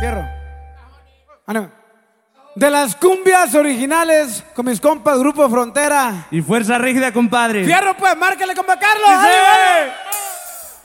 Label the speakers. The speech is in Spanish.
Speaker 1: Fierro. Ánimo. De las cumbias originales con mis compas Grupo Frontera
Speaker 2: y Fuerza Rígida, compadre.
Speaker 1: Fierro, pues, márquele, compa Carlos.
Speaker 2: ¡Sí!